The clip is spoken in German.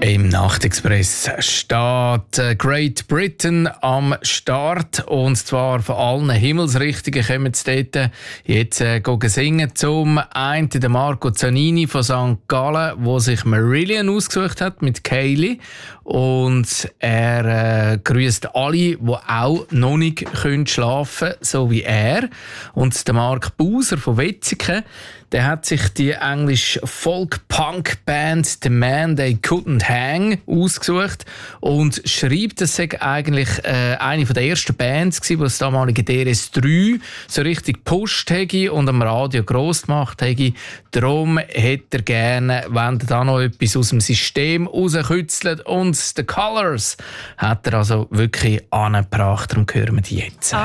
Im Nachtexpress steht Great Britain am Start. Und zwar von allen Himmelsrichtungen kommen sie dort jetzt singen. Zum einen der Marco Zanini von St. Gallen, der sich Marillion ausgesucht hat mit Kaylee. Und er grüßt alle, die auch noch nicht schlafen können, so wie er. Und der Mark Buser von Wetzikon, der hat sich die englische Folk-Punk-Band The Man They Couldn't Hang ausgesucht und schreibt, das sei eigentlich eine der ersten Bands gewesen, die das damalige DRS3 so richtig gepusht hätte und am Radio gross gemacht hätte. Darum hätte er gerne, wenn er da noch etwas aus dem System rauskützelt, und The Colours hat er also wirklich angebracht. Darum hören wir die jetzt.